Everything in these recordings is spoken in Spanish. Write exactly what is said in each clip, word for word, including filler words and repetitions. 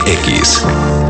X.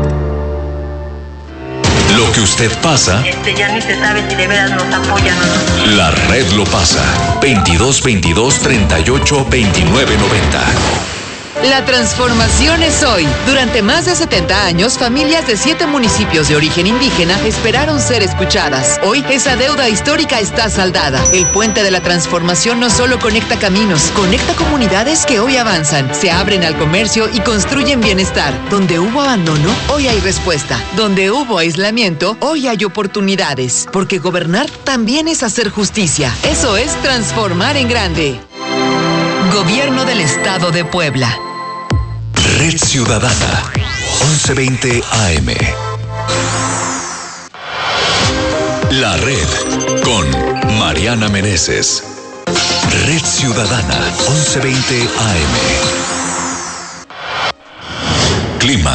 Lo que usted pasa, Este ya ni se sabe si de veras nos apoyan o no. la red lo pasa. veintidós veintidós treinta y ocho veintinueve noventa. La transformación es hoy. Durante más de setenta años, familias de siete municipios de origen indígena esperaron ser escuchadas. Hoy, esa deuda histórica está saldada. El puente de la transformación no solo conecta caminos, conecta comunidades que hoy avanzan, se abren al comercio y construyen bienestar. Donde hubo abandono, hoy hay respuesta. Donde hubo aislamiento, hoy hay oportunidades. Porque gobernar también es hacer justicia. Eso es transformar en grande. Gobierno del Estado de Puebla. Red Ciudadana, once veinte A M. La Red, con Mariana Meneses. Red Ciudadana, once veinte A M. Clima.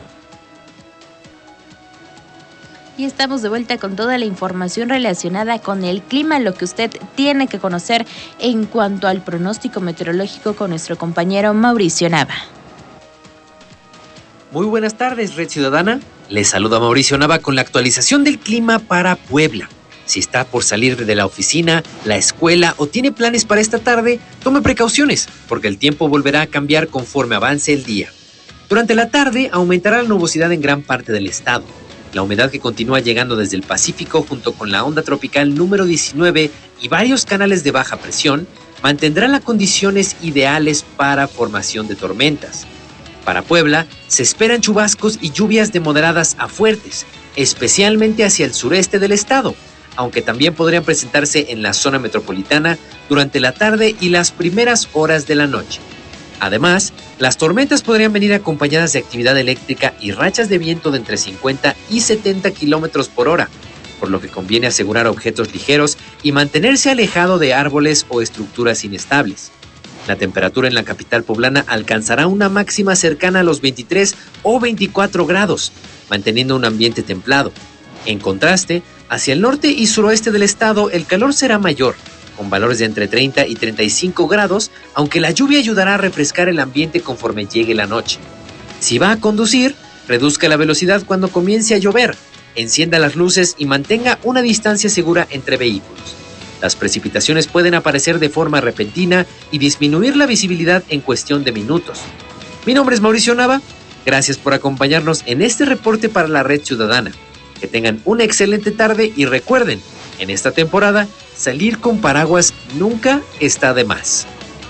Y estamos de vuelta con toda la información relacionada con el clima, lo que usted tiene que conocer en cuanto al pronóstico meteorológico con nuestro compañero Mauricio Nava. Muy buenas tardes, Red Ciudadana. Les saluda Mauricio Nava con la actualización del clima para Puebla. Si está por salir de la oficina, la escuela o tiene planes para esta tarde, tome precauciones, porque el tiempo volverá a cambiar conforme avance el día. Durante la tarde aumentará la nubosidad en gran parte del estado. La humedad que continúa llegando desde el Pacífico junto con la onda tropical número diecinueve y varios canales de baja presión mantendrá las condiciones ideales para formación de tormentas. Para Puebla, se esperan chubascos y lluvias de moderadas a fuertes, especialmente hacia el sureste del estado, aunque también podrían presentarse en la zona metropolitana durante la tarde y las primeras horas de la noche. Además, las tormentas podrían venir acompañadas de actividad eléctrica y rachas de viento de entre cincuenta y setenta kilómetros por hora, por lo que conviene asegurar objetos ligeros y mantenerse alejado de árboles o estructuras inestables. La temperatura en la capital poblana alcanzará una máxima cercana a los veintitrés o veinticuatro grados, manteniendo un ambiente templado. En contraste, hacia el norte y suroeste del estado el calor será mayor, con valores de entre treinta y treinta y cinco grados, aunque la lluvia ayudará a refrescar el ambiente conforme llegue la noche. Si va a conducir, reduzca la velocidad cuando comience a llover, encienda las luces y mantenga una distancia segura entre vehículos. Las precipitaciones pueden aparecer de forma repentina y disminuir la visibilidad en cuestión de minutos. Mi nombre es Mauricio Nava, gracias por acompañarnos en este reporte para la Red Ciudadana. Que tengan una excelente tarde y recuerden, en esta temporada, salir con paraguas nunca está de más.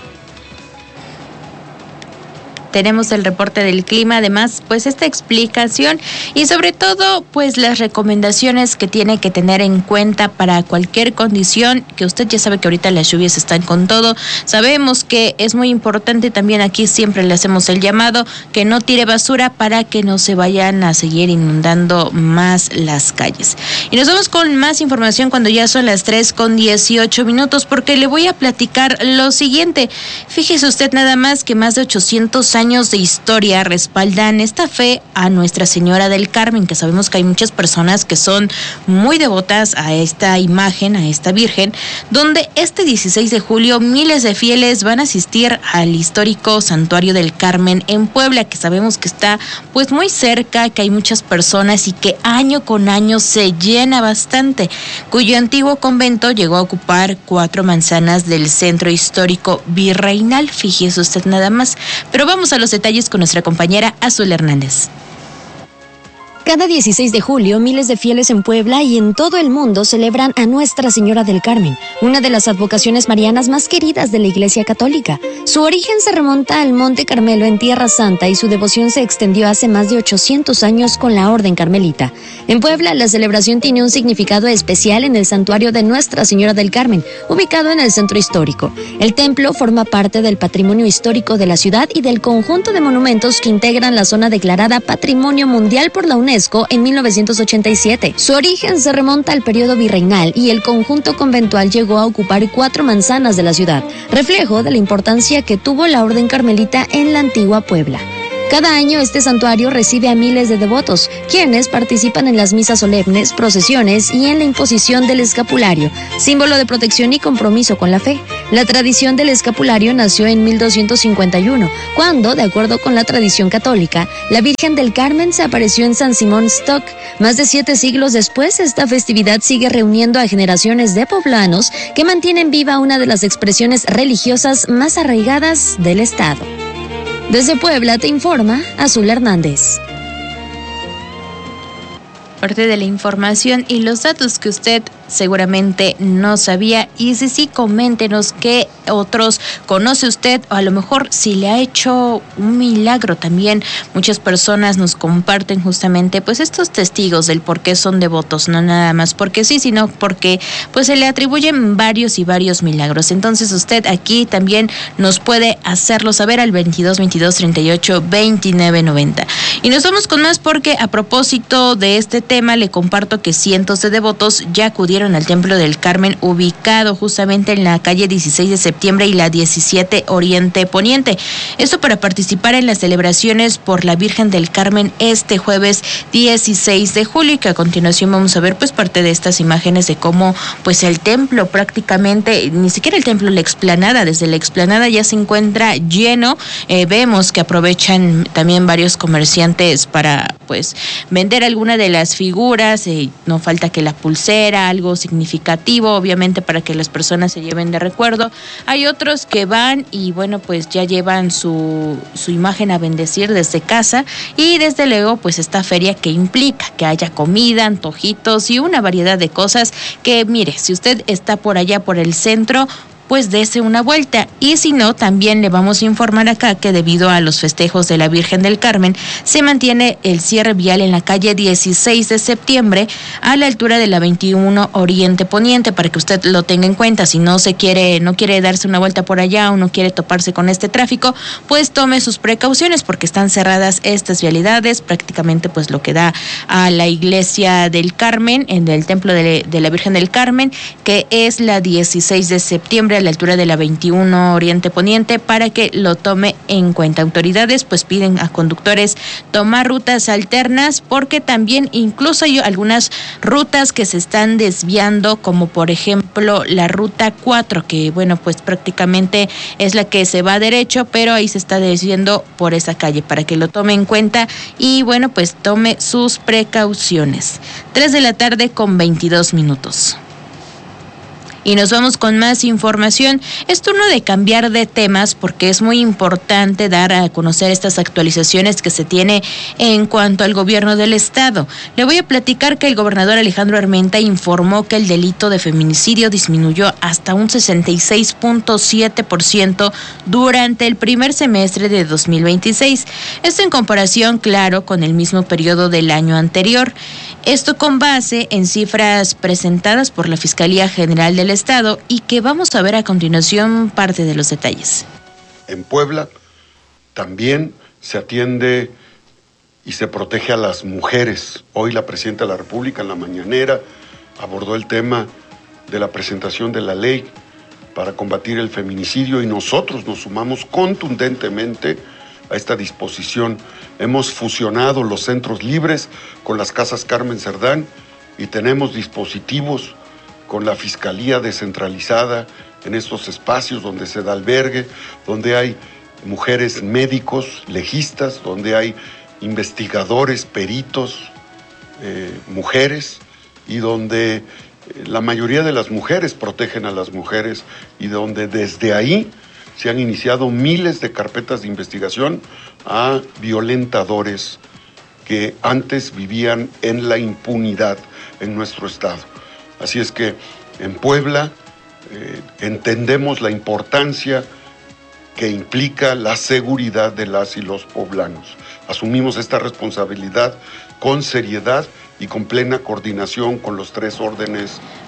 Tenemos el reporte del clima, además, pues esta explicación y sobre todo, pues las recomendaciones que tiene que tener en cuenta para cualquier condición, que usted ya sabe que ahorita las lluvias están con todo. Sabemos que es muy importante, también aquí siempre le hacemos el llamado, que no tire basura para que no se vayan a seguir inundando más las calles. Y nos vamos con más información cuando ya son las tres con dieciocho minutos, porque le voy a platicar lo siguiente. Fíjese usted nada más que más de ochocientos años años de historia respaldan esta fe a Nuestra Señora del Carmen, que sabemos que hay muchas personas que son muy devotas a esta imagen, a esta Virgen, donde este dieciséis de julio miles de fieles van a asistir al histórico Santuario del Carmen en Puebla, que sabemos que está pues muy cerca, que hay muchas personas y que año con año se llena bastante, cuyo antiguo convento llegó a ocupar cuatro manzanas del centro histórico virreinal, fíjese usted nada más. Pero vamos a los detalles con nuestra compañera Azul Hernández. Cada dieciséis de julio, miles de fieles en Puebla y en todo el mundo celebran a Nuestra Señora del Carmen, una de las advocaciones marianas más queridas de la Iglesia Católica. Su origen se remonta al Monte Carmelo en Tierra Santa y su devoción se extendió hace más de ochocientos años con la Orden Carmelita. En Puebla, la celebración tiene un significado especial en el santuario de Nuestra Señora del Carmen, ubicado en el centro histórico. El templo forma parte del patrimonio histórico de la ciudad y del conjunto de monumentos que integran la zona declarada Patrimonio Mundial por la UNESCO en mil novecientos ochenta y siete. Su origen se remonta al periodo virreinal y el conjunto conventual llegó a ocupar cuatro manzanas de la ciudad, reflejo de la importancia que tuvo la Orden Carmelita en la antigua Puebla. Cada año este santuario recibe a miles de devotos, quienes participan en las misas solemnes, procesiones y en la imposición del escapulario, símbolo de protección y compromiso con la fe. La tradición del escapulario nació en mil doscientos cincuenta y uno, cuando, de acuerdo con la tradición católica, la Virgen del Carmen se apareció en San Simón Stock. Más de siete siglos después, esta festividad sigue reuniendo a generaciones de poblanos que mantienen viva una de las expresiones religiosas más arraigadas del estado. Desde Puebla te informa Azul Hernández. Parte de la información y los datos que usted seguramente no sabía, y si sí, coméntenos qué otros conoce usted, o a lo mejor si le ha hecho un milagro también. Muchas personas nos comparten justamente pues estos testigos del por qué son devotos, no nada más porque sí, sino porque pues se le atribuyen varios y varios milagros. Entonces usted aquí también nos puede hacerlo saber al veintidós veintidós treinta y ocho veintinueve noventa. Y nos vamos con más, porque a propósito de este tema le comparto que cientos de devotos ya acudieron al Templo del Carmen, ubicado justamente en la calle dieciséis de septiembre y la diecisiete Oriente Poniente. Esto para participar en las celebraciones por la Virgen del Carmen este jueves dieciséis de julio, y que a continuación vamos a ver pues parte de estas imágenes de cómo pues el templo prácticamente, ni siquiera el templo, la explanada, desde la explanada ya se encuentra lleno. Eh, vemos que aprovechan también varios comerciantes para pues vender alguna de las figuras, eh, no falta que la pulsera, algo significativo, obviamente para que las personas se lleven de recuerdo. Hay otros que van y bueno, pues ya llevan su, su imagen a bendecir desde casa, y desde luego pues esta feria que implica que haya comida, antojitos y una variedad de cosas que, mire, si usted está por allá por el centro, pues dése una vuelta. Y si no, también le vamos a informar acá que debido a los festejos de la Virgen del Carmen, se mantiene el cierre vial en la calle dieciséis de septiembre a la altura de la veintiuno Oriente Poniente, para que usted lo tenga en cuenta. Si no se quiere, no quiere darse una vuelta por allá o no quiere toparse con este tráfico, pues tome sus precauciones, porque están cerradas estas vialidades, prácticamente pues lo que da a la iglesia del Carmen, en el templo de, de la Virgen del Carmen, que es la dieciséis de septiembre a la altura de la veintiuno Oriente Poniente, para que lo tome en cuenta. Autoridades pues piden a conductores tomar rutas alternas, porque también incluso hay algunas rutas que se están desviando, como por ejemplo la ruta cuatro, que bueno, pues prácticamente es la que se va derecho, pero ahí se está desviando por esa calle, para que lo tome en cuenta y bueno, pues tome sus precauciones. tres de la tarde con veintidós minutos. Y nos vamos con más información. Es turno de cambiar de temas, porque es muy importante dar a conocer estas actualizaciones que se tiene en cuanto al gobierno del estado. Le voy a platicar que el gobernador Alejandro Armenta informó que el delito de feminicidio disminuyó hasta un sesenta y seis punto siete por ciento durante el primer semestre de dos mil veintiséis. Esto en comparación, claro, con el mismo periodo del año anterior. Esto con base en cifras presentadas por la Fiscalía General del Estado, y que vamos a ver a continuación parte de los detalles. En Puebla también se atiende y se protege a las mujeres. Hoy la Presidenta de la República en la mañanera abordó el tema de la presentación de la ley para combatir el feminicidio, y nosotros nos sumamos contundentemente a esta disposición. Hemos fusionado los centros libres con las casas Carmen Cerdán, y tenemos dispositivos con la Fiscalía descentralizada en estos espacios donde se da albergue, donde hay mujeres médicos, legistas, donde hay investigadores, peritos, eh, mujeres, y donde eh, la mayoría de las mujeres protegen a las mujeres, y donde desde ahí se han iniciado miles de carpetas de investigación a violentadores que antes vivían en la impunidad en nuestro estado. Así es que en Puebla eh, entendemos la importancia que implica la seguridad de las y los poblanos. Asumimos esta responsabilidad con seriedad y con plena coordinación con los tres órdenes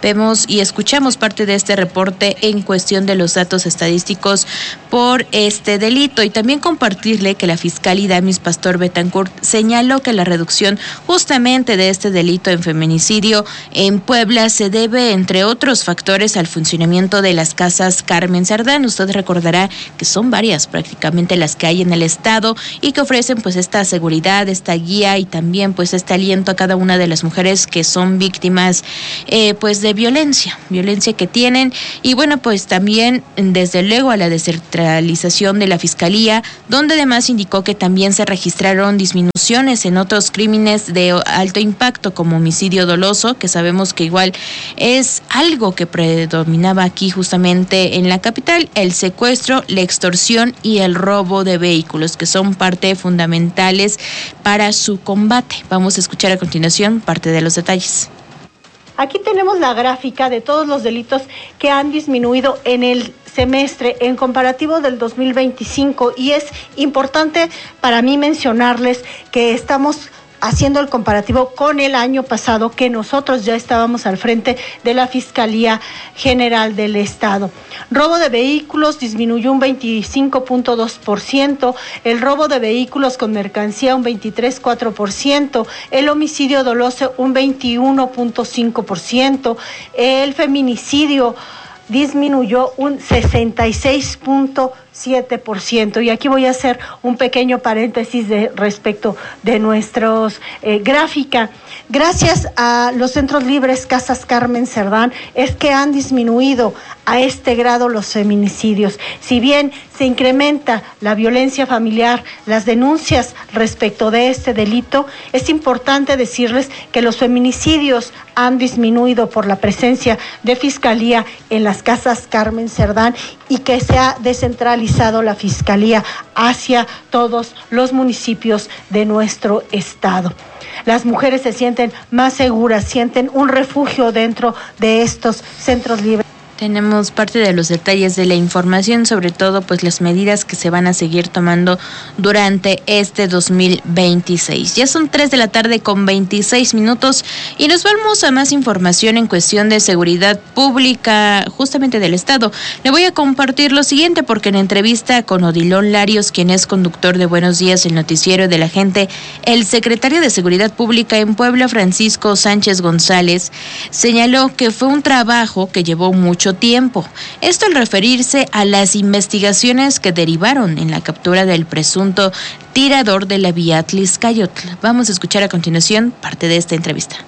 Vemos y escuchamos parte de este reporte en cuestión de los datos estadísticos por este delito, y también compartirle que la fiscal Idamis Pastor Betancourt señaló que la reducción justamente de este delito en feminicidio en Puebla se debe, entre otros factores, al funcionamiento de las casas Carmen Cerdán. Usted recordará que son varias prácticamente las que hay en el estado y que ofrecen pues esta seguridad, esta guía y también pues este aliento a cada una de las mujeres que son víctimas eh, pues de violencia, violencia que tienen. Y bueno, pues también desde luego a la descentralización de la Fiscalía, donde además indicó que también se registraron disminuciones en otros crímenes de alto impacto como homicidio doloso, que sabemos que igual es algo que predominaba aquí justamente en la capital, el secuestro, la extorsión y el robo de vehículos, que son parte fundamentales para su combate. Vamos a escuchar a continuación parte de los detalles. Aquí tenemos la gráfica de todos los delitos que han disminuido en el semestre en comparativo del dos mil veinticinco, y es importante para mí mencionarles que estamos haciendo el comparativo con el año pasado, que nosotros ya estábamos al frente de la Fiscalía General del Estado. Robo de vehículos disminuyó un veinticinco punto dos por ciento, el robo de vehículos con mercancía un veintitrés punto cuatro por ciento, el homicidio doloso un veintiuno punto cinco por ciento, el feminicidio disminuyó un sesenta y seis punto siete por ciento. Y aquí voy a hacer un pequeño paréntesis de respecto de nuestros eh, gráfica. Gracias a los centros libres Casas Carmen Cerdán es que han disminuido a este grado los feminicidios. Si bien se incrementa la violencia familiar, las denuncias respecto de este delito, es importante decirles que los feminicidios han disminuido por la presencia de Fiscalía en las Casas Carmen Cerdán y que se ha descentralizado la Fiscalía hacia todos los municipios de nuestro estado. Las mujeres se sienten más seguras, sienten un refugio dentro de estos centros libres. Tenemos parte de los detalles de la información, sobre todo pues las medidas que se van a seguir tomando durante este dos mil veintiséis. Ya son tres de la tarde con veintiséis minutos y nos vamos a más información en cuestión de seguridad pública justamente del estado. Le voy a compartir lo siguiente porque en entrevista con Odilon Larios, quien es conductor de Buenos Días, el noticiero de la gente, el secretario de Seguridad Pública en Puebla, Francisco Sánchez González, señaló que fue un trabajo que llevó mucho tiempo. Esto al referirse a las investigaciones que derivaron en la captura del presunto tirador de la vía Atlixcayotl. Vamos a escuchar a continuación parte de esta entrevista.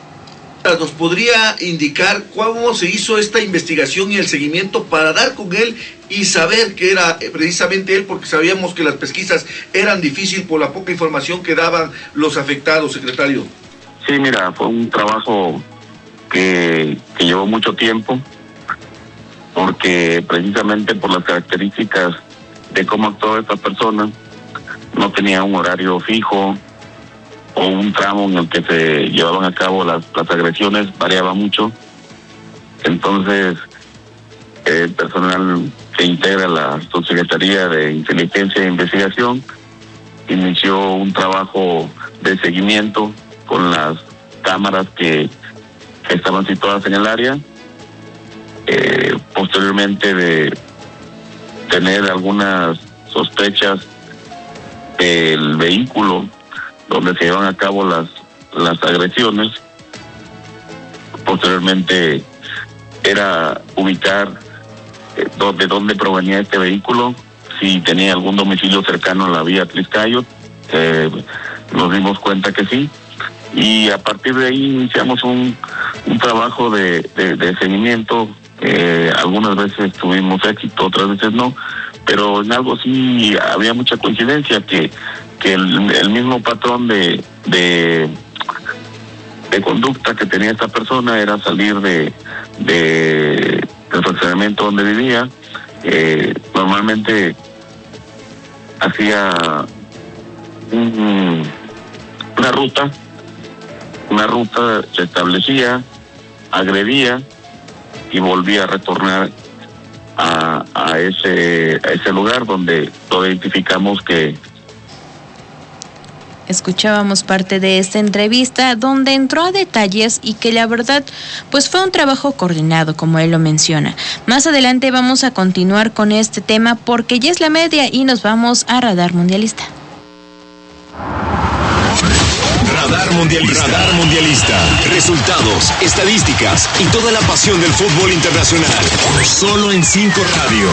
¿Nos podría indicar cómo se hizo esta investigación y el seguimiento para dar con él y saber que era precisamente él, porque sabíamos que las pesquisas eran difíciles por la poca información que daban los afectados, secretario? Sí, mira, fue un trabajo que, que llevó mucho tiempo, porque precisamente por las características de cómo actuó esta persona, no tenía un horario fijo o un tramo en el que se llevaban a cabo las, las agresiones, variaba mucho. Entonces, el personal que integra la Subsecretaría de Inteligencia e Investigación inició un trabajo de seguimiento con las cámaras que, que estaban situadas en el área. Eh, posteriormente de tener algunas sospechas del vehículo donde se llevan a cabo las las agresiones, posteriormente era ubicar eh, de dónde provenía este vehículo, si tenía algún domicilio cercano a la vía Atlixcayotl. Eh, nos dimos cuenta que sí, y a partir de ahí iniciamos un, un trabajo de, de, de seguimiento. Eh, algunas veces tuvimos éxito, otras veces no, pero en algo sí había mucha coincidencia, que, que el, el mismo patrón de, de de conducta que tenía esta persona era salir de, de del fraccionamiento donde vivía. Eh, normalmente hacía un, una ruta, una ruta se establecía, agredía y volvía a retornar a, a ese a ese lugar donde lo identificamos que escuchábamos parte de esta entrevista donde entró a detalles y que la verdad pues fue un trabajo coordinado, como él lo menciona. Más adelante vamos a continuar con este tema porque ya es la media y nos vamos a Radar Mundialista. Radar Mundialista. Radar Mundialista. Resultados, estadísticas y toda la pasión del fútbol internacional. Solo en cinco Radio.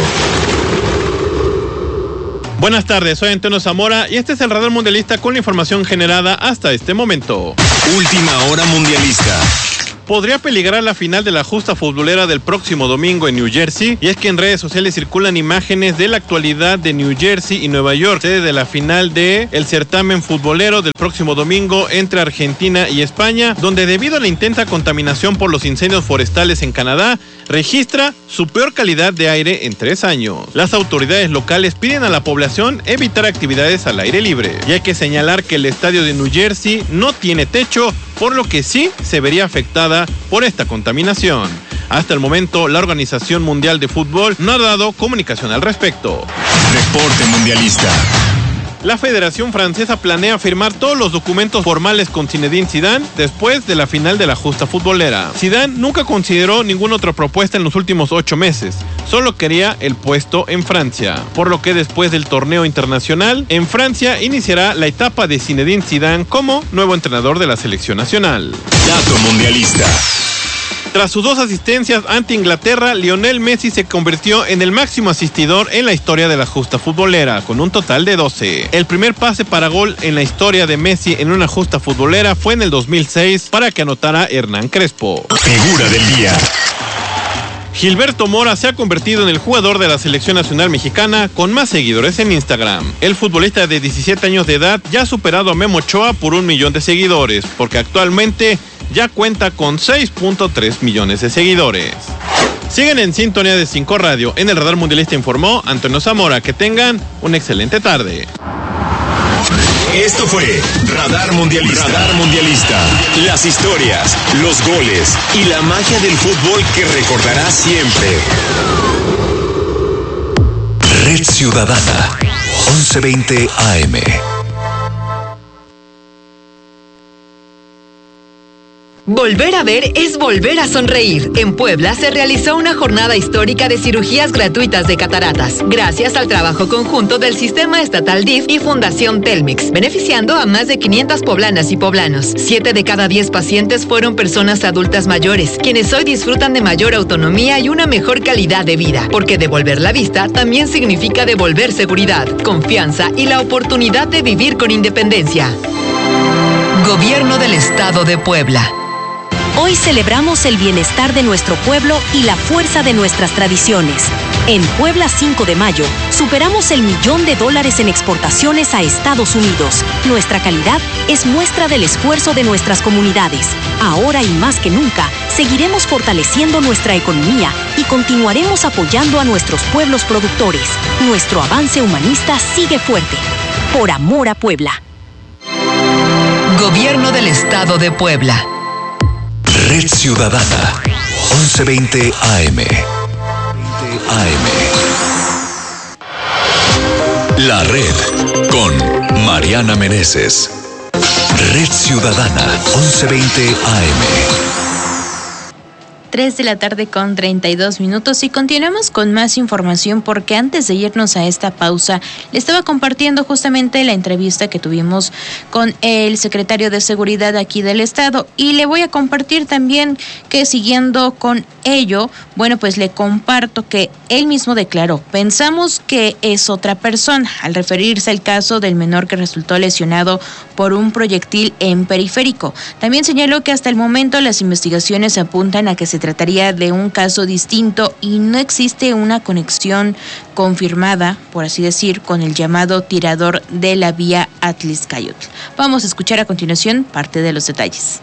Buenas tardes, soy Antonio Zamora y este es el Radar Mundialista con la información generada hasta este momento. Última hora mundialista. Podría peligrar la final de la justa futbolera del próximo domingo en New Jersey, y es que en redes sociales circulan imágenes de la actualidad de New Jersey y Nueva York, sede de la final de el certamen futbolero del próximo domingo entre Argentina y España, donde debido a la intensa contaminación por los incendios forestales en Canadá, registra su peor calidad de aire en tres años. Las autoridades locales piden a la población evitar actividades al aire libre, y hay que señalar que el estadio de New Jersey no tiene techo, por lo que sí se vería afectada por esta contaminación. Hasta el momento, la Organización Mundial de Fútbol no ha dado comunicación al respecto. Reporte Mundialista. La Federación Francesa planea firmar todos los documentos formales con Zinedine Zidane después de la final de la justa futbolera. Zidane nunca consideró ninguna otra propuesta en los últimos ocho meses, solo quería el puesto en Francia, por lo que después del torneo internacional, en Francia iniciará la etapa de Zinedine Zidane como nuevo entrenador de la selección nacional. Dato Mundialista. Tras sus dos asistencias ante Inglaterra, Lionel Messi se convirtió en el máximo asistidor en la historia de la justa futbolera, con un total de doce. El primer pase para gol en la historia de Messi en una justa futbolera fue en el dos mil seis para que anotara Hernán Crespo. Figura del día. Gilberto Mora se ha convertido en el jugador de la selección nacional mexicana con más seguidores en Instagram. El futbolista de diecisiete años de edad ya ha superado a Memo Ochoa por un millón de seguidores, porque actualmente ya cuenta con seis punto tres millones de seguidores. Siguen en sintonía de cinco Radio. En el Radar Mundialista informó Antonio Zamora. Que tengan una excelente tarde. Esto fue Radar Mundialista. Radar Mundialista. Las historias, los goles y la magia del fútbol que recordarás siempre. Red Ciudadana, once veinte A M. Volver a ver es volver a sonreír. En Puebla se realizó una jornada histórica de cirugías gratuitas de cataratas, gracias al trabajo conjunto del Sistema Estatal D I F y Fundación Telmex, beneficiando a más de quinientas poblanas y poblanos. Siete de cada diez pacientes fueron personas adultas mayores, quienes hoy disfrutan de mayor autonomía y una mejor calidad de vida, porque devolver la vista también significa devolver seguridad, confianza y la oportunidad de vivir con independencia. Gobierno del Estado de Puebla. Hoy celebramos el bienestar de nuestro pueblo y la fuerza de nuestras tradiciones. En Puebla cinco de mayo, superamos el millón de dólares en exportaciones a Estados Unidos. Nuestra calidad es muestra del esfuerzo de nuestras comunidades. Ahora y más que nunca, seguiremos fortaleciendo nuestra economía y continuaremos apoyando a nuestros pueblos productores. Nuestro avance humanista sigue fuerte. Por amor a Puebla. Gobierno del Estado de Puebla. Red Ciudadana, once veinte A M. A M. La Red con Mariana Meneses. Red Ciudadana, once veinte A M. tres de la tarde con treinta y dos minutos y continuamos con más información porque antes de irnos a esta pausa le estaba compartiendo justamente la entrevista que tuvimos con el secretario de Seguridad aquí del Estado y le voy a compartir también que siguiendo con ello, bueno, pues le comparto que él mismo declaró, pensamos que es otra persona al referirse al caso del menor que resultó lesionado por un proyectil en periférico. También señaló que hasta el momento las investigaciones apuntan a que se trataría de un caso distinto y no existe una conexión confirmada, por así decir, con el llamado tirador de la vía Atlixcayotl. Vamos a escuchar a continuación parte de los detalles.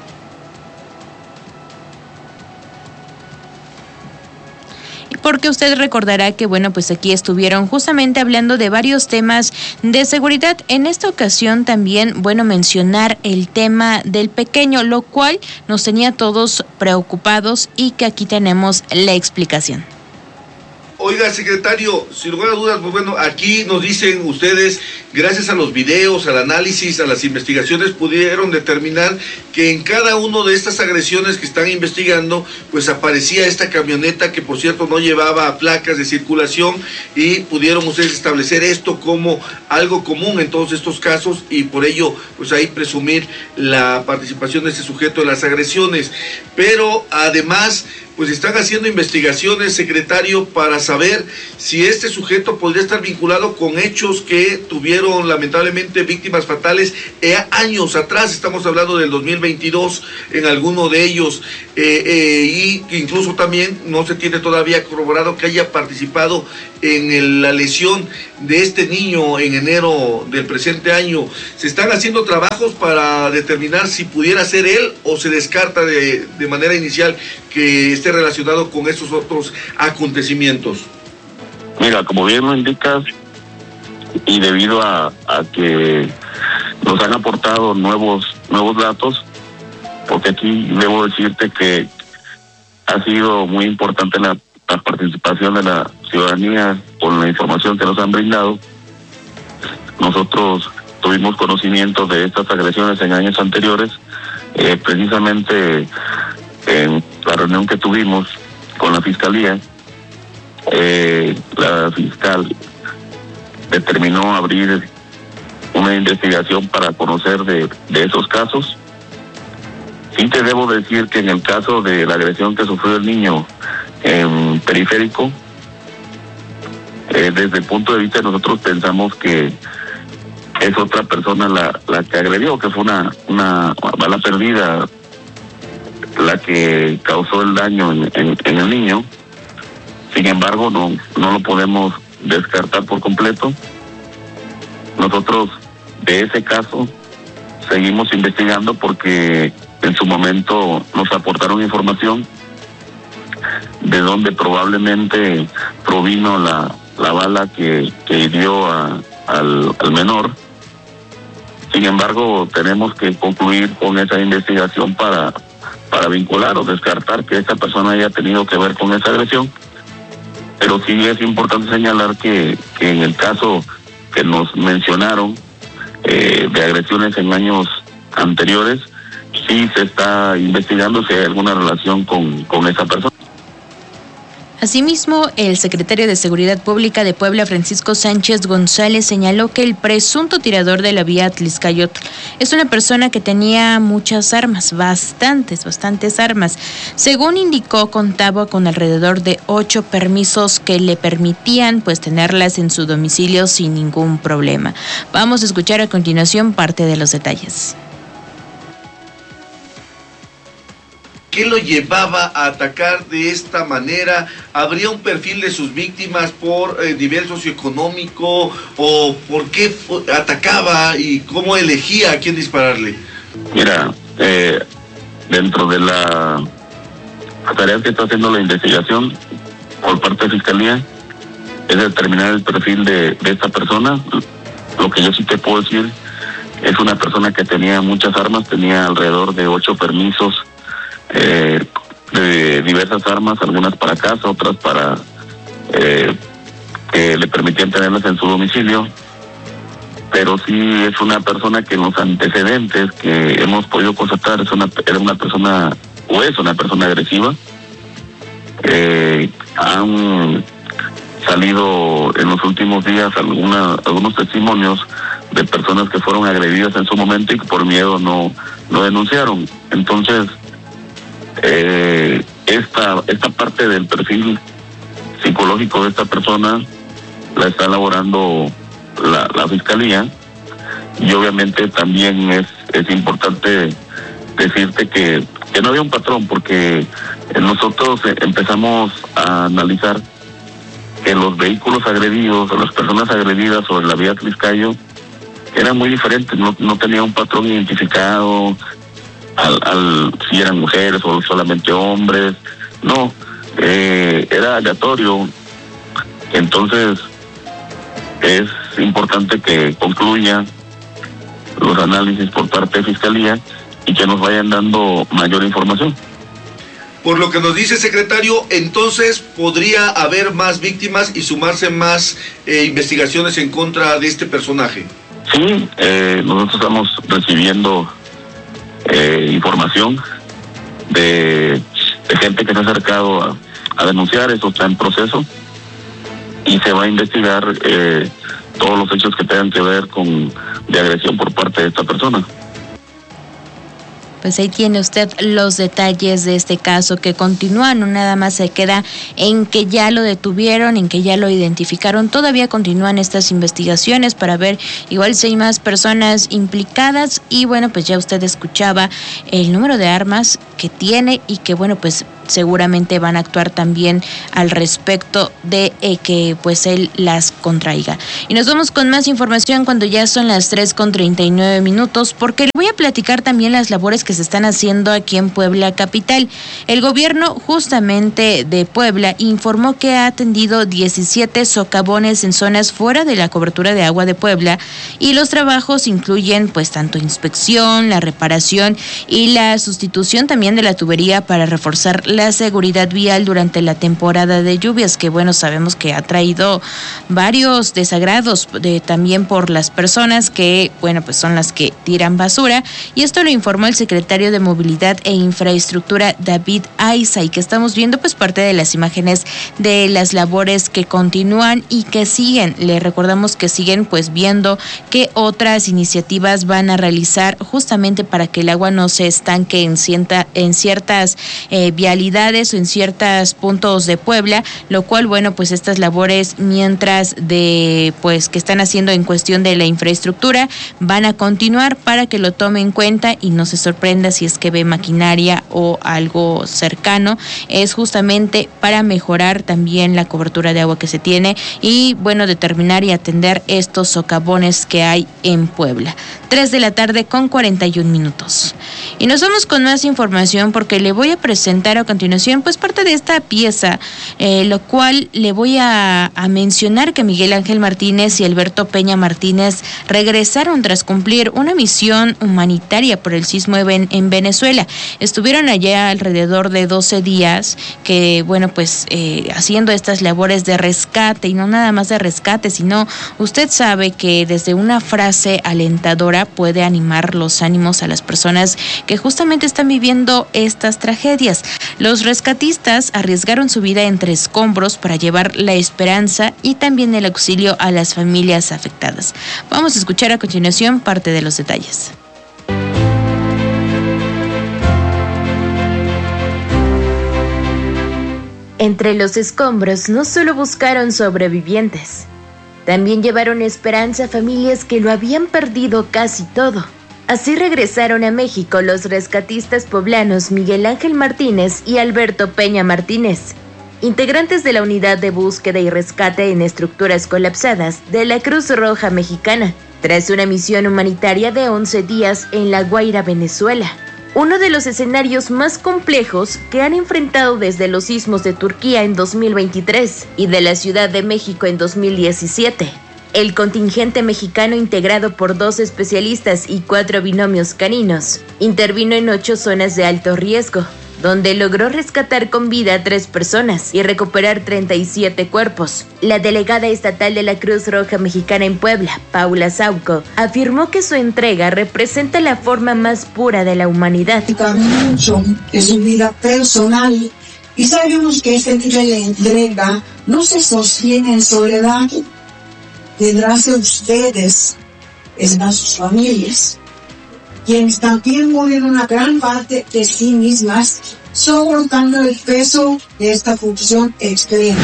Porque usted recordará que, bueno, pues aquí estuvieron justamente hablando de varios temas de seguridad. En esta ocasión también, bueno, mencionar el tema del pequeño, lo cual nos tenía todos preocupados y que aquí tenemos la explicación. Oiga, secretario, sin lugar a dudas, pues bueno, aquí nos dicen ustedes, gracias a los videos, al análisis, a las investigaciones, pudieron determinar que en cada una de estas agresiones que están investigando, pues aparecía esta camioneta que, por cierto, no llevaba placas de circulación, y pudieron ustedes establecer esto como algo común en todos estos casos, y por ello, pues ahí presumir la participación de ese sujeto en las agresiones. Pero además, pues están haciendo investigaciones, secretario, para saber si este sujeto podría estar vinculado con hechos que tuvieron lamentablemente víctimas fatales eh, años atrás. Estamos hablando del dos mil veintidós en alguno de ellos, eh, eh, y incluso también no se tiene todavía corroborado que haya participado en el, la lesión de este niño en enero del presente año. ¿Se están haciendo trabajos para determinar si pudiera ser él, o se descarta de, de manera inicial que esté relacionado con estos otros acontecimientos? Mira, como bien lo indicas, y debido a, a que nos han aportado nuevos nuevos datos, porque aquí debo decirte que ha sido muy importante la, la participación de la ciudadanía con la información que nos han brindado. Nosotros tuvimos conocimiento de estas agresiones en años anteriores, eh, precisamente en la reunión que tuvimos con la Fiscalía. Eh, la fiscal determinó abrir una investigación para conocer de, de esos casos. Sí te debo decir que en el caso de la agresión que sufrió el niño en Periférico, eh, desde el punto de vista de nosotros pensamos que es otra persona la, la que agredió, que fue una, una bala perdida la que causó el daño en, en, en el niño. Sin embargo, no, no lo podemos descartar por completo. Nosotros de ese caso seguimos investigando porque en su momento nos aportaron información de donde probablemente provino la, la bala que, que hirió a, al, al menor. Sin embargo, tenemos que concluir con esa investigación para, para vincular o descartar que esa persona haya tenido que ver con esa agresión. Pero sí es importante señalar que, que en el caso que nos mencionaron eh, de agresiones en años anteriores, sí se está investigando si hay alguna relación con, con esa persona. Asimismo, el secretario de Seguridad Pública de Puebla, Francisco Sánchez González, señaló que el presunto tirador de la vía Atlixcayotl es una persona que tenía muchas armas, bastantes, bastantes armas. Según indicó, contaba con alrededor de ocho permisos que le permitían pues tenerlas en su domicilio sin ningún problema. Vamos a escuchar a continuación parte de los detalles. ¿Qué lo llevaba a atacar de esta manera? ¿Habría un perfil de sus víctimas por eh, nivel socioeconómico? ¿O por qué atacaba y cómo elegía a quién dispararle? Mira, eh, dentro de la tarea que está haciendo la investigación por parte de Fiscalía, es determinar el perfil de, de esta persona. Lo que yo sí te puedo decir, es una persona que tenía muchas armas, tenía alrededor de ocho permisos, Eh, de diversas armas, algunas para casa, otras para eh, que le permitían tenerlas en su domicilio. Pero sí es una persona que en los antecedentes que hemos podido constatar es una, era una persona, o es una persona agresiva. Eh, han salido en los últimos días alguna, algunos testimonios de personas que fueron agredidas en su momento y que por miedo no, no denunciaron. Entonces, Eh, esta esta parte del perfil psicológico de esta persona la está elaborando la, la Fiscalía, y obviamente también es, es importante decirte que, que no había un patrón, porque nosotros empezamos a analizar que los vehículos agredidos o las personas agredidas sobre la vía Atlixcayo eran muy diferentes, no, no tenía un patrón identificado Al, al si eran mujeres o solamente hombres, no, eh, era aleatorio. Entonces es importante que concluya los análisis por parte de Fiscalía y que nos vayan dando mayor información. Por lo que nos dice, secretario, entonces podría haber más víctimas y sumarse más eh, investigaciones en contra de este personaje. Sí, eh, nosotros estamos recibiendo eh, información de, de gente que se ha acercado a, a denunciar. Esto está en proceso y se va a investigar eh, todos los hechos que tengan que ver con de agresión por parte de esta persona. Pues ahí tiene usted los detalles de este caso que continúan, no nada más se queda en que ya lo detuvieron, en que ya lo identificaron, todavía continúan estas investigaciones para ver igual si hay más personas implicadas y bueno, pues ya usted escuchaba el número de armas que tiene y que bueno, pues seguramente van a actuar también al respecto de eh, que pues él las contraiga. Y nos vamos con más información cuando ya son las tres con treinta y nueve minutos, porque le voy a platicar también las labores que se están haciendo aquí en Puebla capital. El gobierno justamente de Puebla informó que ha atendido diecisiete socavones en zonas fuera de la cobertura de agua de Puebla y los trabajos incluyen pues tanto inspección, la reparación y la sustitución también de la tubería para reforzar la seguridad vial durante la temporada de lluvias, que bueno, sabemos que ha traído varios desagrados de, también por las personas que, bueno, pues son las que tiran basura, y esto lo informó el secretario de Movilidad e Infraestructura, David Aiza, y que estamos viendo pues parte de las imágenes de las labores que continúan y que siguen. Le recordamos que siguen pues viendo qué otras iniciativas van a realizar justamente para que el agua no se estanque en, cienta, en ciertas eh, vialidades o en ciertos puntos de Puebla, lo cual, bueno, pues estas labores mientras de, pues, que están haciendo en cuestión de la infraestructura, van a continuar para que lo tome en cuenta y no se sorprenda si es que ve maquinaria o algo cercano. Es justamente para mejorar también la cobertura de agua que se tiene y, bueno, determinar y atender estos socavones que hay en Puebla. Tres de la tarde con cuarenta y un minutos. Y nos vamos con más información porque le voy a presentar a continuación pues parte de esta pieza, eh, lo cual le voy a, a mencionar que Miguel Ángel Martínez y Alberto Peña Martínez regresaron tras cumplir una misión humanitaria por el sismo en, en Venezuela. Estuvieron allá alrededor de doce días que, bueno, pues eh, haciendo estas labores de rescate, y no nada más de rescate, sino usted sabe que desde una frase alentadora puede animar los ánimos a las personas que justamente están viviendo estas tragedias. Los rescatistas arriesgaron su vida entre escombros para llevar la esperanza y también el auxilio a las familias afectadas. Vamos a escuchar a continuación parte de los detalles. Entre los escombros no solo buscaron sobrevivientes, también llevaron esperanza a familias que lo habían perdido casi todo. Así regresaron a México los rescatistas poblanos Miguel Ángel Martínez y Alberto Peña Martínez, integrantes de la Unidad de Búsqueda y Rescate en Estructuras Colapsadas de la Cruz Roja Mexicana, tras una misión humanitaria de once días en La Guaira, Venezuela, uno de los escenarios más complejos que han enfrentado desde los sismos de Turquía en dos mil veintitrés y de la Ciudad de México en dos mil diecisiete. El contingente mexicano, integrado por dos especialistas y cuatro binomios caninos, intervino en ocho zonas de alto riesgo, donde logró rescatar con vida a tres personas y recuperar treinta y siete cuerpos. La delegada estatal de la Cruz Roja Mexicana en Puebla, Paula Sauco, afirmó que su entrega representa la forma más pura de la humanidad. Mucho de su vida personal y sabemos que este nivel de entrega no se sostiene en soledad. Tendrán de ustedes, tendrán sus familias, quienes también mueren una gran parte de sí mismas, soportando el peso de esta función extrema.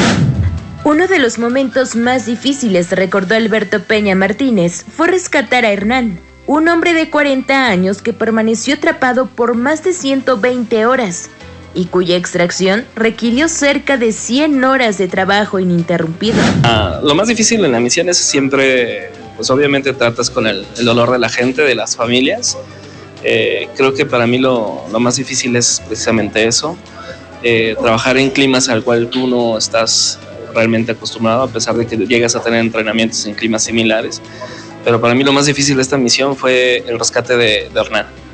Uno de los momentos más difíciles, recordó Alberto Peña Martínez, fue rescatar a Hernán, un hombre de cuarenta años que permaneció atrapado por más de ciento veinte horas y cuya extracción requirió cerca de cien horas de trabajo ininterrumpido. Ah, lo más difícil en la misión es siempre, pues obviamente tratas con el, el dolor de la gente, de las familias. Eh, creo que para mí lo, lo más difícil es precisamente eso, eh, trabajar en climas al cual tú no estás realmente acostumbrado, a pesar de que llegas a tener entrenamientos en climas similares. Pero para mí lo más difícil de esta misión fue el rescate de, de Hernán.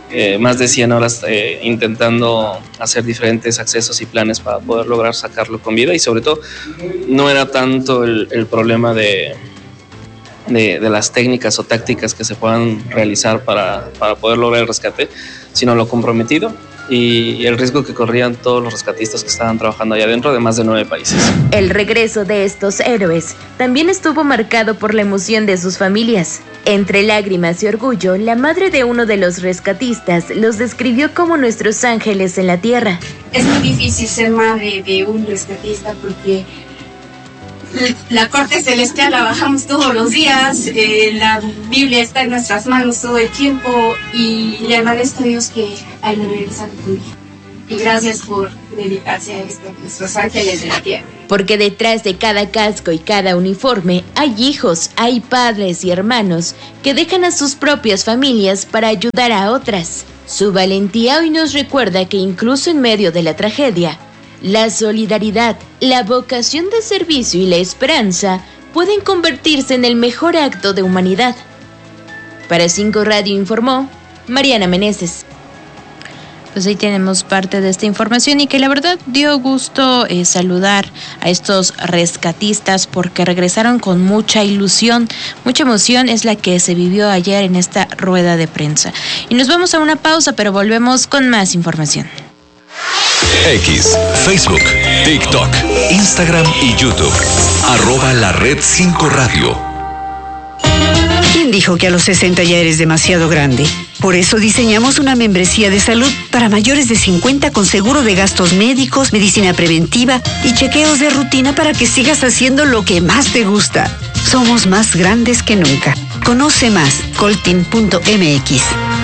eh, más de cien horas eh, intentando hacer diferentes accesos y planes para poder lograr sacarlo con vida, y sobre todo no era tanto el, el problema de, de, de las técnicas o tácticas que se puedan realizar para, para poder lograr el rescate, sino lo comprometido y el riesgo que corrían todos los rescatistas que estaban trabajando allá adentro de más de nueve países. El regreso de estos héroes también estuvo marcado por la emoción de sus familias. Entre lágrimas y orgullo, la madre de uno de los rescatistas los describió como nuestros ángeles en la tierra. Es muy difícil ser madre de un rescatista porque la corte celestial la bajamos todos los días, eh, la Biblia está en nuestras manos todo el tiempo y le agradezco a Dios que haya regresado conmigo. Y gracias por dedicarse a esto, nuestros ángeles de la tierra. Porque detrás de cada casco y cada uniforme hay hijos, hay padres y hermanos que dejan a sus propias familias para ayudar a otras. Su valentía hoy nos recuerda que incluso en medio de la tragedia, la solidaridad, la vocación de servicio y la esperanza pueden convertirse en el mejor acto de humanidad. Para Cinco Radio informó Mariana Meneses. Pues ahí tenemos parte de esta información y que la verdad dio gusto eh, saludar a estos rescatistas porque regresaron con mucha ilusión, mucha emoción es la que se vivió ayer en esta rueda de prensa. Y nos vamos a una pausa, pero volvemos con más información. X, Facebook, TikTok, Instagram y YouTube. Arroba la red cinco Radio. ¿Quién dijo que a los sesenta ya eres demasiado grande? Por eso diseñamos una membresía de salud para mayores de cincuenta con seguro de gastos médicos, medicina preventiva y chequeos de rutina para que sigas haciendo lo que más te gusta. Somos más grandes que nunca. Conoce más, coltin punto m x.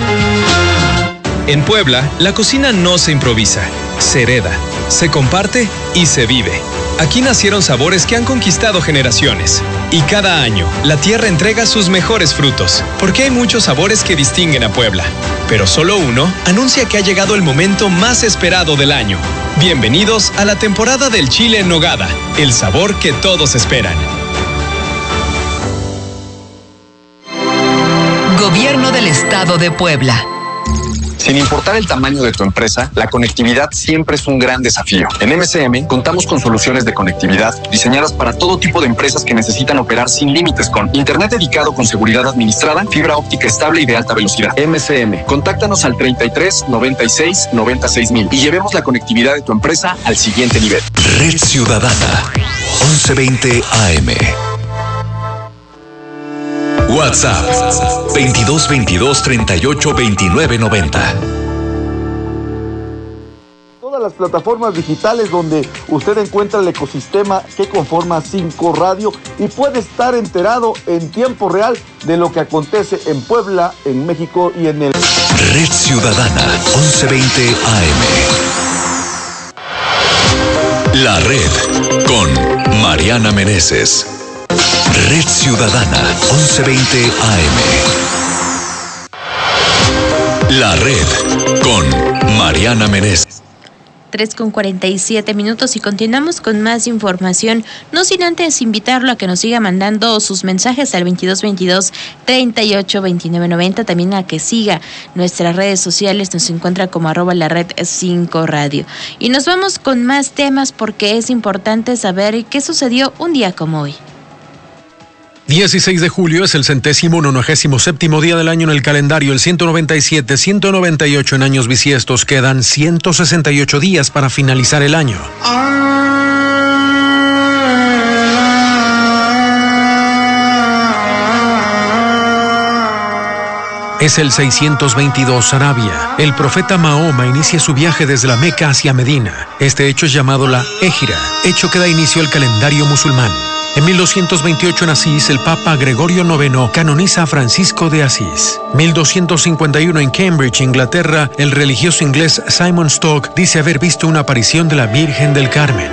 En Puebla, la cocina no se improvisa, se hereda, se comparte y se vive. Aquí nacieron sabores que han conquistado generaciones. Y cada año, la tierra entrega sus mejores frutos, porque hay muchos sabores que distinguen a Puebla. Pero solo uno anuncia que ha llegado el momento más esperado del año. Bienvenidos a la temporada del chile en nogada, el sabor que todos esperan. Gobierno del Estado de Puebla. Sin importar el tamaño de tu empresa, la conectividad siempre es un gran desafío. En M C M contamos con soluciones de conectividad diseñadas para todo tipo de empresas que necesitan operar sin límites con internet dedicado con seguridad administrada, fibra óptica estable y de alta velocidad. M C M, contáctanos al treinta y tres, noventa y seis, noventa y seis mil y llevemos la conectividad de tu empresa al siguiente nivel. Red Ciudadana, once veinte A M. WhatsApp veintidós veintidós treinta y ocho veintinueve noventa. Todas las plataformas digitales donde usted encuentra el ecosistema que conforma Cinco Radio y puede estar enterado en tiempo real de lo que acontece en Puebla, en México y en el... Red Ciudadana, once veinte A M. La Red con Mariana Meneses. Red Ciudadana, once veinte A M. La Red con Mariana Meneses. tres con cuarenta y siete minutos y continuamos con más información, no sin antes invitarlo a que nos siga mandando sus mensajes al veintidós veintidós treinta y ocho veintinueve noventa, también a que siga nuestras redes sociales, nos encuentra como arroba la red cinco radio. Y nos vamos con más temas porque es importante saber qué sucedió un día como hoy. dieciséis de julio es el centésimo nonagésimo séptimo día del año en el calendario, el ciento noventa y siete, ciento noventa y ocho en años bisiestos, quedan ciento sesenta y ocho días para finalizar el año. Es el seiscientos veintidós, Arabia. El profeta Mahoma inicia su viaje desde la Meca hacia Medina. Este hecho es llamado la Égira, hecho que da inicio al calendario musulmán. En mil doscientos veintiocho en Asís, el Papa Gregorio noveno canoniza a Francisco de Asís. mil doscientos cincuenta y uno en Cambridge, Inglaterra, el religioso inglés Simon Stock dice haber visto una aparición de la Virgen del Carmen.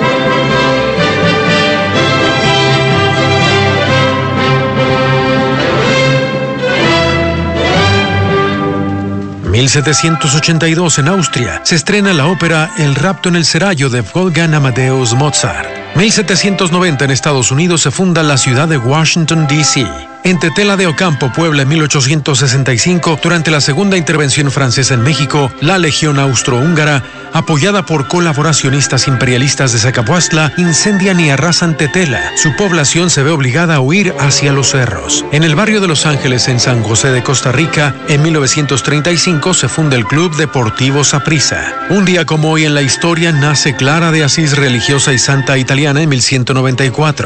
mil setecientos ochenta y dos en Austria se estrena la ópera El rapto en el Seraglio de Wolfgang Amadeus Mozart. mil setecientos noventa en Estados Unidos se funda la ciudad de Washington, D C En Tetela de Ocampo, Puebla, en mil ochocientos sesenta y cinco, durante la segunda intervención francesa en México, la Legión Austrohúngara, apoyada por colaboracionistas imperialistas de Zacapuastla, incendian y arrasan Tetela. Su población se ve obligada a huir hacia los cerros. En el barrio de Los Ángeles, en San José de Costa Rica, en mil novecientos treinta y cinco se funda el Club Deportivo Saprissa. Un día como hoy en la historia nace Clara de Asís, religiosa y santa italiana, en mil ciento noventa y cuatro.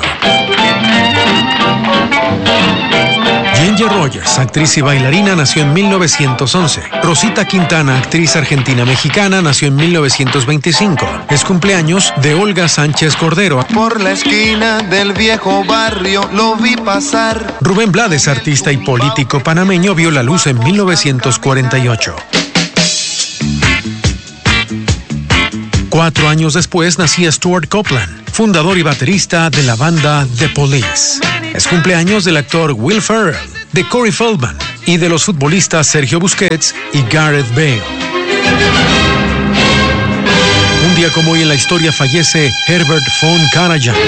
Ginger Rogers, actriz y bailarina, nació en mil novecientos once. Rosita Quintana, actriz argentina-mexicana, nació en mil novecientos veinticinco. Es cumpleaños de Olga Sánchez Cordero. Por la esquina del viejo barrio lo vi pasar. Rubén Blades, artista y político panameño, vio la luz en mil novecientos cuarenta y ocho. Cuatro años después nacía Stuart Copeland, fundador y baterista de la banda The Police. Es cumpleaños del actor Will Ferrell, de Corey Feldman y de los futbolistas Sergio Busquets y Gareth Bale. Un día como hoy en la historia fallece Herbert von Karajan,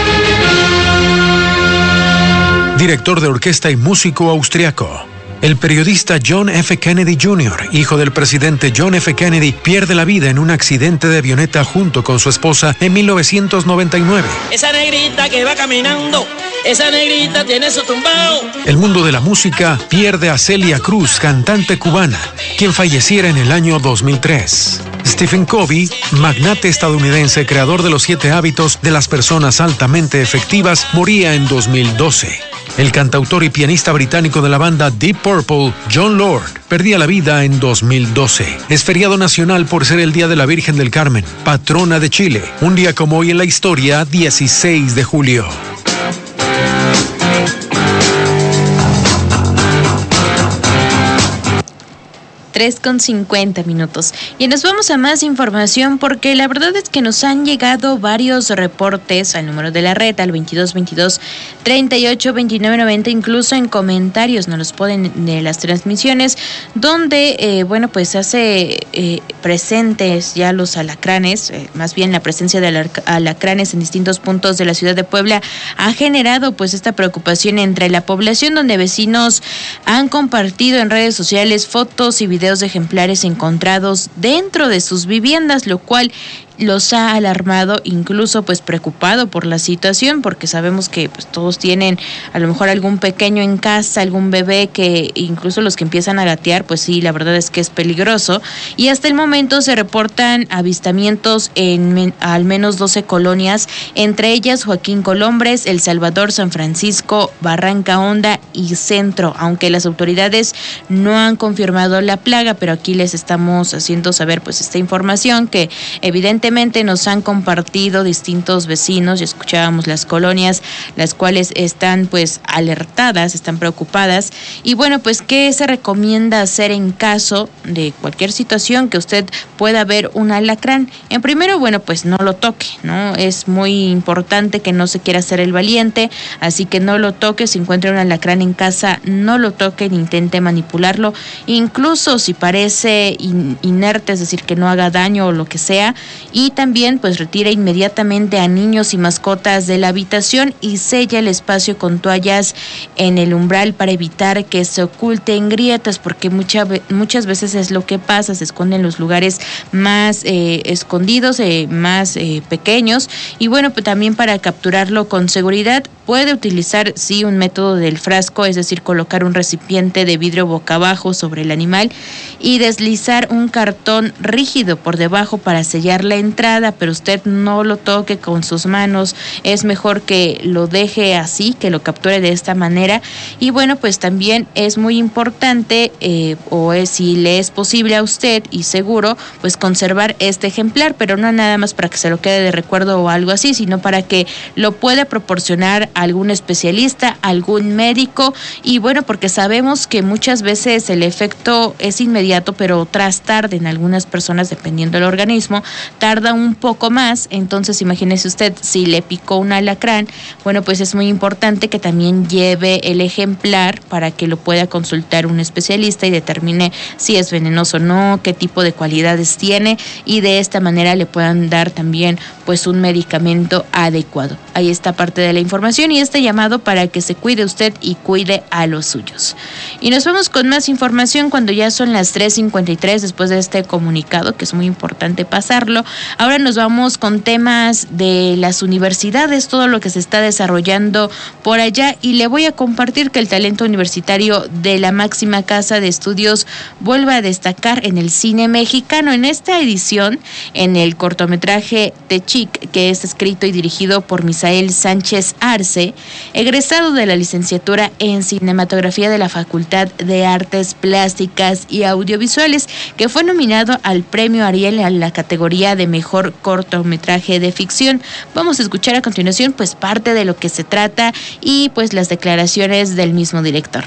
director de orquesta y músico austriaco. El periodista John F. Kennedy junior, hijo del presidente John F. Kennedy, pierde la vida en un accidente de avioneta junto con su esposa en mil novecientos noventa y nueve. Esa negrita que va caminando, esa negrita tiene su tumbao. El mundo de la música pierde a Celia Cruz, cantante cubana, quien falleciera en el año dos mil tres. Stephen Covey, magnate estadounidense, creador de los siete hábitos de las personas altamente efectivas, moría en dos mil doce. El cantautor y pianista británico de la banda Deep Purple, John Lord, perdía la vida en dos mil doce. Es feriado nacional por ser el Día de la Virgen del Carmen, patrona de Chile. Un día como hoy en la historia, dieciséis de julio. tres con cincuenta minutos. Y nos vamos a más información porque la verdad es que nos han llegado varios reportes al número de la red, al veintidós veintidós treinta y ocho veintinueve noventa, incluso en comentarios nos los ponen de las transmisiones, donde, eh, bueno, pues hace eh, presentes ya los alacranes, eh, más bien la presencia de alacranes en distintos puntos de la ciudad de Puebla ha generado pues esta preocupación entre la población, donde vecinos han compartido en redes sociales fotos y videos de ejemplares encontrados dentro de sus viviendas, lo cual los ha alarmado, incluso pues preocupado por la situación, porque sabemos que pues todos tienen a lo mejor algún pequeño en casa, algún bebé, que incluso los que empiezan a gatear, pues sí, la verdad es que es peligroso. Y hasta el momento se reportan avistamientos en men- al menos doce colonias, entre ellas Joaquín Colombres, El Salvador, San Francisco, Barranca Honda y Centro, aunque las autoridades no han confirmado la plaga, pero aquí les estamos haciendo saber pues esta información que evidentemente nos han compartido distintos vecinos. Y escuchábamos las colonias, las cuales están pues alertadas, están preocupadas. Y bueno, pues ¿qué se recomienda hacer en caso de cualquier situación que usted pueda ver un alacrán? En primero, bueno, pues no lo toque, ¿no? Es muy importante que no se quiera hacer el valiente, así que no lo toque. Si encuentra un alacrán en casa, no lo toque ni intente manipularlo, incluso si parece in- inerte, es decir, que no haga daño o lo que sea. Y también pues retira inmediatamente a niños y mascotas de la habitación y sella el espacio con toallas en el umbral para evitar que se oculten grietas, porque mucha, muchas veces es lo que pasa, se esconden en los lugares más eh, escondidos, eh, más eh, pequeños. Y bueno, pues también para capturarlo con seguridad puede utilizar sí un método del frasco, es decir, colocar un recipiente de vidrio boca abajo sobre el animal y deslizar un cartón rígido por debajo para sellar la entrada, pero usted no lo toque con sus manos, es mejor que lo deje así, que lo capture de esta manera. Y bueno, pues también es muy importante, eh, o es si le es posible a usted y seguro, pues conservar este ejemplar, pero no nada más para que se lo quede de recuerdo o algo así, sino para que lo pueda proporcionar a algún especialista, algún médico. Y bueno, porque sabemos que muchas veces el efecto es inmediato, pero tras tarde en algunas personas, dependiendo del organismo, tarde tarda un poco más. Entonces imagínese usted, si le picó un alacrán, bueno, pues es muy importante que también lleve el ejemplar para que lo pueda consultar un especialista y determine si es venenoso o no, qué tipo de cualidades tiene, y de esta manera le puedan dar también pues un medicamento adecuado. Ahí está parte de la información y este llamado para que se cuide usted y cuide a los suyos. Y nos vamos con más información cuando ya son las tres cincuenta y tres después de este comunicado, que es muy importante pasarlo. Ahora nos vamos con temas de las universidades, todo lo que se está desarrollando por allá, y le voy a compartir que el talento universitario de la máxima casa de estudios vuelve a destacar en el cine mexicano. En esta edición, en el cortometraje Techic, que es escrito y dirigido por Misael Sánchez Arce, egresado de la licenciatura en cinematografía de la Facultad de Artes Plásticas y Audiovisuales, que fue nominado al premio Ariel en la categoría de mejor cortometraje de ficción. Vamos a escuchar a continuación pues parte de lo que se trata y pues las declaraciones del mismo director.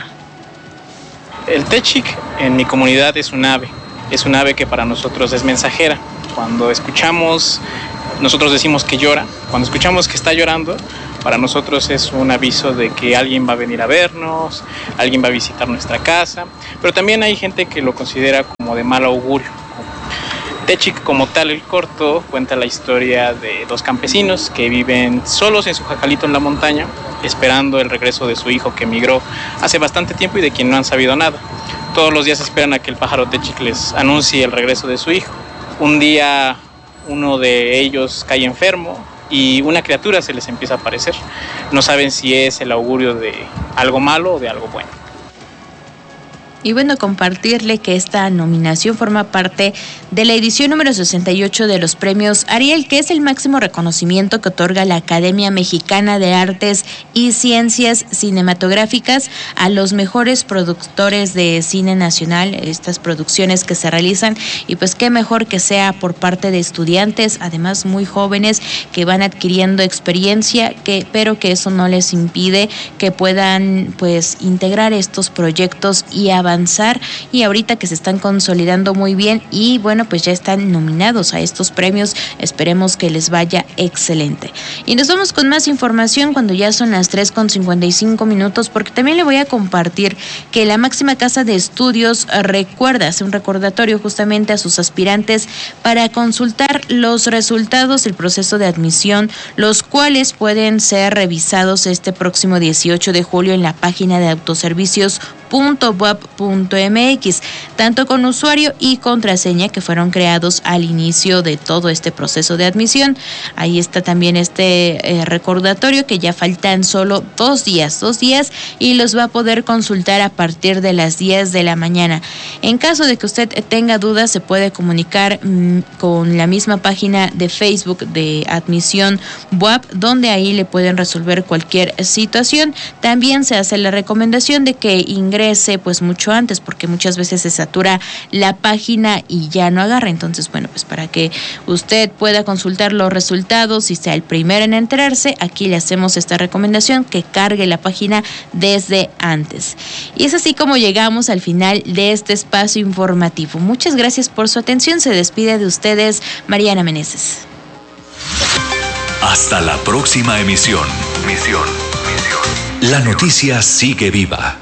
El Techic en mi comunidad es un ave, es un ave que para nosotros es mensajera. Cuando escuchamos, nosotros decimos que llora, cuando escuchamos que está llorando, para nosotros es un aviso de que alguien va a venir a vernos, alguien va a visitar nuestra casa, pero también hay gente que lo considera como de mal augurio. Techic, como tal, el corto cuenta la historia de dos campesinos que viven solos en su jacalito en la montaña, esperando el regreso de su hijo que emigró hace bastante tiempo y de quien no han sabido nada. Todos los días esperan a que el pájaro Techic les anuncie el regreso de su hijo. Un día uno de ellos cae enfermo y una criatura se les empieza a aparecer. No saben si es el augurio de algo malo o de algo bueno. Y bueno, compartirle que esta nominación forma parte de la edición número sesenta y ocho de los premios Ariel, que es el máximo reconocimiento que otorga la Academia Mexicana de Artes y Ciencias Cinematográficas a los mejores productores de cine nacional, estas producciones que se realizan, y pues qué mejor que sea por parte de estudiantes, además muy jóvenes, que van adquiriendo experiencia, que pero que eso no les impide que puedan pues integrar estos proyectos y avanzar. avanzar y ahorita que se están consolidando muy bien y bueno, pues ya están nominados a estos premios, esperemos que les vaya excelente. Y nos vamos con más información cuando ya son las tres con cincuenta y cinco minutos, porque también le voy a compartir que la máxima casa de estudios recuerda, hace un recordatorio justamente a sus aspirantes para consultar los resultados del proceso de admisión, los cuales pueden ser revisados este próximo dieciocho de julio en la página de autoservicios punto buap punto mx, tanto con usuario y contraseña que fueron creados al inicio de todo este proceso de admisión. Ahí está también este eh, recordatorio que ya faltan solo dos días, dos días y los va a poder consultar a partir de las diez de la mañana. En caso de que usted tenga dudas, se puede comunicar mmm, con la misma página de Facebook de Admisión B U A P, donde ahí le pueden resolver cualquier situación. También se hace la recomendación de que ingrese pues mucho antes, porque muchas veces se satura la página y ya no agarra. Entonces, bueno, pues para que usted pueda consultar los resultados y sea el primero en enterarse, aquí le hacemos esta recomendación, que cargue la página desde antes. Y es así como llegamos al final de este espacio informativo. Muchas gracias por su atención. Se despide de ustedes Mariana Meneses. Hasta la próxima emisión. Misión. Misión. La noticia sigue viva.